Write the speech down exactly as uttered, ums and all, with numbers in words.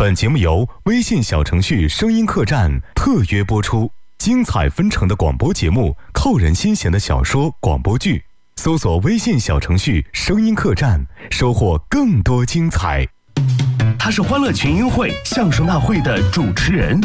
本节目由微信小程序声音客栈特约播出，精彩纷呈的广播节目，扣人心弦的小说广播剧，搜索微信小程序声音客栈，收获更多精彩。 他是欢乐群英会相声大会的主持人，